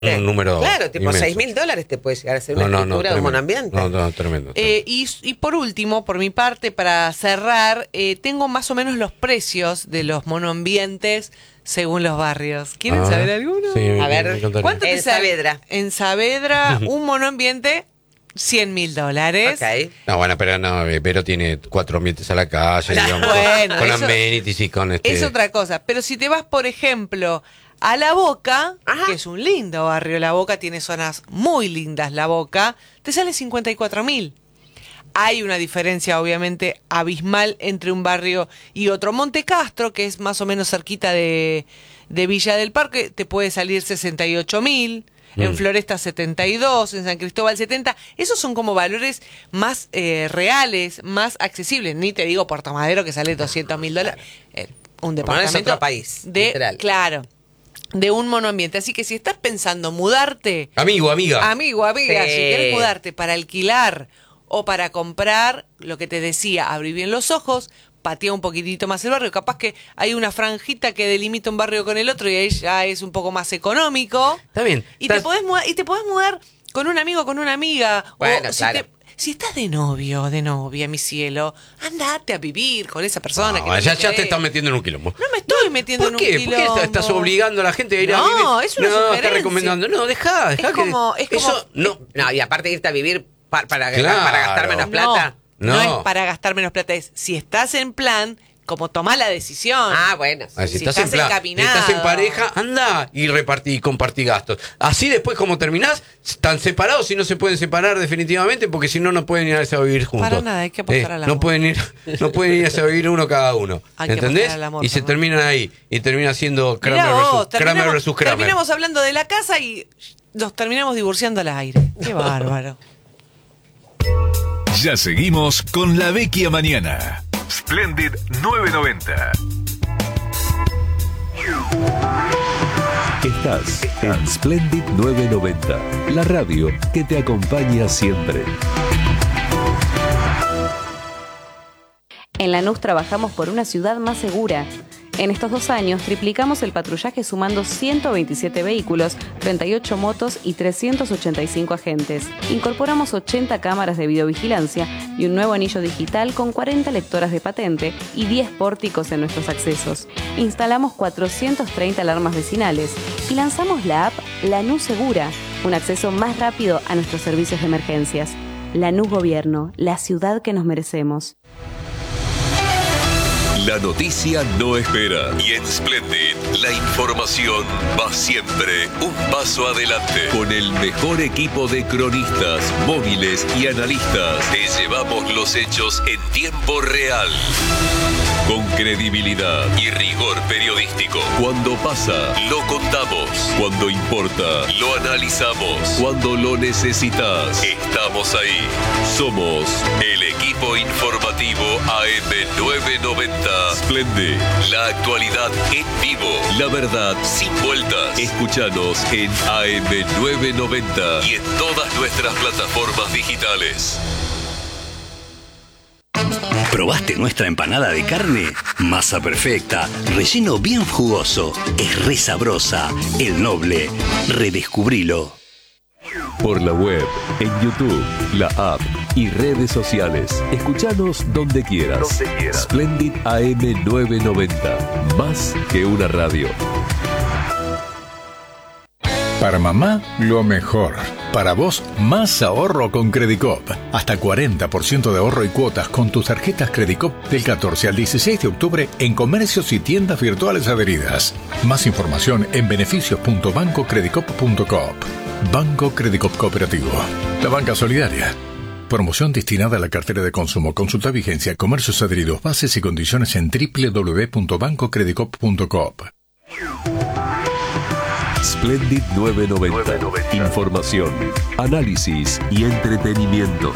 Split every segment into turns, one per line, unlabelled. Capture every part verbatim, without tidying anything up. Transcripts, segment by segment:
un número
Claro, tipo
inmenso.
seis mil dólares te puede llegar a ser una
No, no, no,
escritura de un
tremendo.
monoambiente.
No, no, tremendo.
Eh, y, y por último, por mi parte, para cerrar, eh, tengo más o menos los precios de los monoambientes según los barrios. ¿Quieren
Ah,
saber alguno?
sí, me-
A ver,
me encantaría.
¿Cuánto te
En
sale?
Saavedra.
En Saavedra, un monoambiente, cien mil dólares.
Ok.
No, bueno, pero no, eh, pero tiene cuatro ambientes a la calle,
Claro.
digamos,
Bueno,
con
eso-
amenities y con este...
Es otra cosa. Pero si te vas, por ejemplo, a La Boca,
Ajá.
que es un lindo barrio, La Boca tiene zonas muy lindas, La Boca, te sale cincuenta y cuatro mil. Hay una diferencia, obviamente, abismal entre un barrio y otro. Monte Castro, que es más o menos cerquita de, de Villa del Parque, te puede salir sesenta y ocho mil. En
Mm.
Floresta setenta y dos, en San Cristóbal setenta. Esos son como valores más eh, reales, más accesibles. Ni te digo Puerto Madero, que sale doscientos mil dólares. Eh, un
Como
departamento
es otro país,
de,
literal.
claro, de un monoambiente. Así que si estás pensando mudarte,
Amigo, amiga.
amigo, amiga,
Sí.
si quieres mudarte para alquilar o para comprar, lo que te decía, abrí bien los ojos, patea un poquitito más el barrio. Capaz que hay una franjita que delimita un barrio con el otro y ahí ya es un poco más económico.
Está bien.
Y te
Estás-
podés mudar, y te podés mudar con un amigo, con una amiga.
Bueno,
o si,
claro.
te- si estás de novio, de novia, mi cielo, andate a vivir con esa persona.
No,
que no
ya, ya
querés.
te estás metiendo en un quilombo.
No me estoy metiendo
¿Por
en
qué?
un
¿Por qué
quilombo.
estás obligando a la gente a ir a vivir?
No, es una
No,
sugerencia.
estás recomendando. No, dejá, dejá
Es
que...
como- es como-
Eso, no.
No, y aparte de irte a vivir pa- para,
Claro.
para gastar menos plata.
No, no
No.
es para gastar menos plata, es si estás en plan, como tomá la decisión.
Ah, bueno.
Ah, si,
Si
estás,
estás
en plan,
encaminado.
estás en pareja, anda y repartí, compartí gastos. Así después, como terminás, están separados y no se pueden separar definitivamente, porque si no, no pueden irse a vivir juntos.
Para nada, hay que apostar al
No
amor.
pueden ir, no pueden irse a vivir uno cada uno.
Hay que
¿Entendés?
apostar al amor,
Y se
Fernando.
terminan ahí. Y termina siendo
Mirá
Kramer
vos,
versus, Kramer
terminamos,
versus Kramer.
terminamos hablando de la casa y nos terminamos divorciando al aire. Qué bárbaro.
Ya seguimos con La Vecchia Mañana. Splendid novecientos noventa.
Estás en Splendid novecientos noventa, la radio que te acompaña siempre.
En Lanús trabajamos por una ciudad más segura. En estos dos años triplicamos el patrullaje sumando ciento veintisiete vehículos, treinta y ocho motos y trescientos ochenta y cinco agentes. Incorporamos ochenta cámaras de videovigilancia y un nuevo anillo digital con cuarenta lectoras de patente y diez pórticos en nuestros accesos. Instalamos cuatrocientas treinta alarmas vecinales y lanzamos la app Lanús Segura, un acceso más rápido a nuestros servicios de emergencias. Lanús Gobierno, la ciudad que nos merecemos.
La noticia no espera. Y en Splendid, la información va siempre un paso adelante. Con el mejor equipo de cronistas, móviles y analistas, te llevamos los hechos en tiempo real. Con credibilidad y rigor periodístico. Cuando pasa, lo contamos. Cuando importa, lo analizamos. Cuando lo necesitas, estamos ahí. Somos el equipo informativo A M novecientos noventa. Splendid, la actualidad en vivo. La verdad sin vueltas. Escúchanos en A M novecientos noventa y en todas nuestras plataformas digitales.
¿Probaste nuestra empanada de carne? Masa perfecta, relleno bien jugoso, es re sabrosa. El Noble, redescubrilo.
Por la web, en YouTube, la app y redes sociales. Escuchanos donde quieras.
Donde quieras.
Splendid A M novecientos noventa. Más que una radio.
Para mamá, lo mejor. Para vos, más ahorro con Credicop. Hasta cuarenta por ciento de ahorro y cuotas con tus tarjetas Credicop del catorce al dieciséis de octubre en comercios y tiendas virtuales adheridas. Más información en beneficios punto banco credicop punto coop. Banco Credicop Cooperativo. La banca solidaria. Promoción destinada a la cartera de consumo. Consulta vigencia, comercios adheridos, bases y condiciones en doble u doble u doble u punto banco credicop punto coop.
Splendid novecientos noventa. Información, análisis y entretenimiento.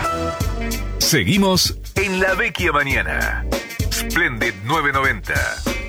Seguimos en La Vecchia Mañana. Splendid novecientos noventa.